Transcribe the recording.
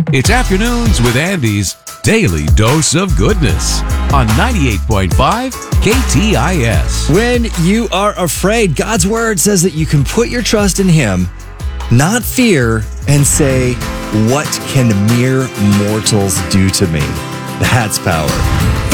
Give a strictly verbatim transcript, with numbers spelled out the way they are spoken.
It's Afternoons with Andy's Daily Dose of Goodness on ninety-eight point five K T I S. When you are afraid, God's word says that you can put your trust in Him, not fear, and say, what can mere mortals do to me? That's power.